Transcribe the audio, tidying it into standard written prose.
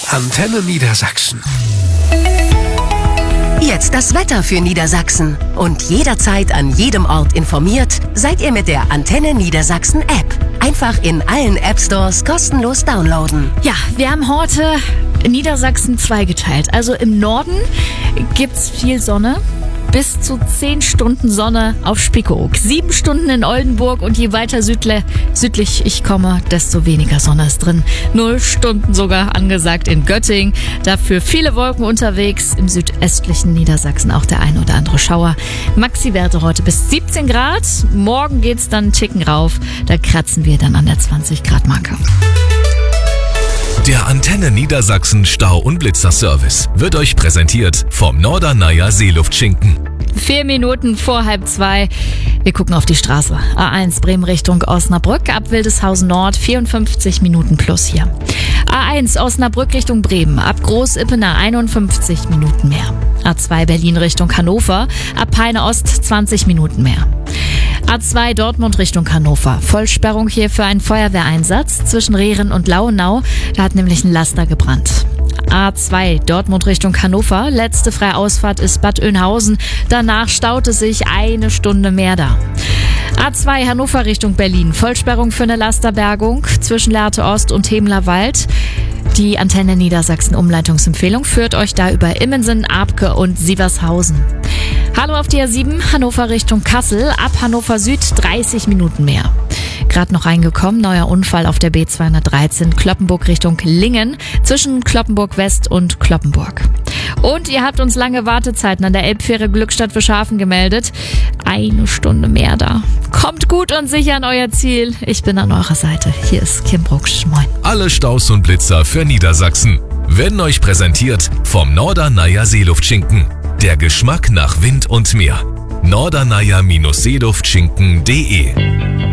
Antenne Niedersachsen. Jetzt das Wetter für Niedersachsen. Und jederzeit an jedem Ort informiert seid ihr mit der Antenne Niedersachsen App. Einfach in allen App-Stores kostenlos downloaden. Ja, wir haben heute Niedersachsen zweigeteilt. Also im Norden gibt's viel Sonne. Bis zu 10 Stunden Sonne auf Spiekeroog, 7 Stunden in Oldenburg und je weiter südlich ich komme, desto weniger Sonne ist drin. 0 Stunden sogar angesagt in Göttingen. Dafür viele Wolken unterwegs. Im südöstlichen Niedersachsen auch der ein oder andere Schauer. Maxi-Werte heute bis 17 Grad. Morgen geht's dann einen Ticken rauf. Da kratzen wir dann an der 20-Grad-Marke. Der Antenne Niedersachsen Stau- und Blitzer-Service wird euch präsentiert vom Norderneier Seeluftschinken. 4 Minuten vor 1:30. Wir gucken auf die Straße. A1 Bremen Richtung Osnabrück, ab Wildeshausen Nord, 54 Minuten plus hier. A1 Osnabrück Richtung Bremen, ab Groß-Ippener 51 Minuten mehr. A2 Berlin Richtung Hannover, ab Peine Ost 20 Minuten mehr. A2 Dortmund Richtung Hannover. Vollsperrung hier für einen Feuerwehreinsatz zwischen Rehren und Lauenau. Da hat nämlich ein Laster gebrannt. A2 Dortmund Richtung Hannover. Letzte freie Ausfahrt ist Bad Oeynhausen. Danach staut es sich 1 Stunde mehr da. A2 Hannover Richtung Berlin. Vollsperrung für eine Lasterbergung zwischen Lehrte Ost und Hemler Wald. Die Antenne Niedersachsen Umleitungsempfehlung führt euch da über Immensen, Abke und Sievershausen. Hallo auf die A7, Hannover Richtung Kassel, ab Hannover Süd 30 Minuten mehr. Gerade noch reingekommen, neuer Unfall auf der B213 Cloppenburg Richtung Lingen, zwischen Cloppenburg West und Cloppenburg. Und ihr habt uns lange Wartezeiten an der Elbfähre Glückstadt Wischhafen gemeldet. 1 Stunde mehr da. Kommt gut und sicher an euer Ziel. Ich bin an eurer Seite. Hier ist Kim Brucksch. Moin. Alle Staus und Blitzer für Niedersachsen werden euch präsentiert vom Norderneier Seeluftschinken. Der Geschmack nach Wind und Meer. norderneier-seeluftschinken.de